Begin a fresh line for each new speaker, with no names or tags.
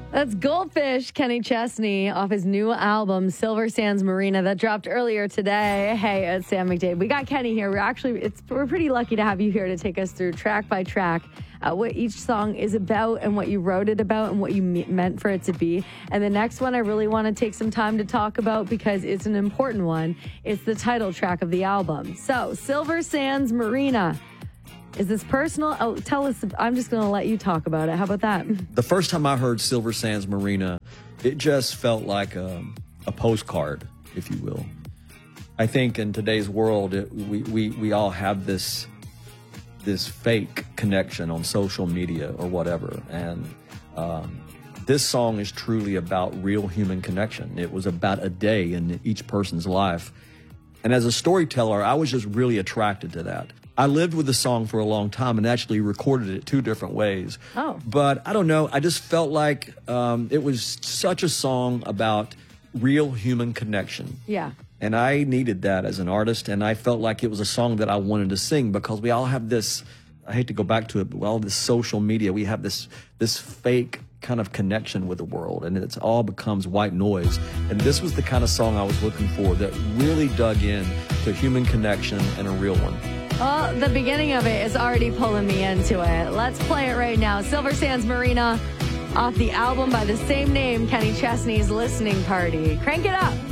That's Goldfish, Kenny Chesney, off his new album, Silver Sands Marina, that dropped earlier today. Hey, it's Sam McDade. We got Kenny here. We're pretty lucky to have you here to take us through track by track what each song is about and what you wrote it about and what you meant for it to be. And the next one I really want to take some time to talk about because it's an important one. It's the title track of the album. So, Silver Sands Marina. Is this personal? Oh, tell us. I'm just going to let you talk about it. How about that?
The first time I heard Silver Sands Marina, it just felt like a postcard, if you will. I think in today's world, we all have this fake connection on social media or whatever. And this song is truly about real human connection. It was about a day in each person's life. And as a storyteller, I was just really attracted to that. I lived with the song for a long time and actually recorded it 2 different ways.
Oh.
But I don't know. I just felt like it was such a song about real human connection.
Yeah.
And I needed that as an artist. And I felt like it was a song that I wanted to sing because we all have this, I hate to go back to it, but all this social media, we have this fake kind of connection with the world. And it's all becomes white noise. And this was the kind of song I was looking for that really dug in to human connection and a real one.
Well, the beginning of it is already pulling me into it. Let's play it right now. Silver Sands Marina, off the album by the same name, Kenny Chesney's Listening Party. Crank it up.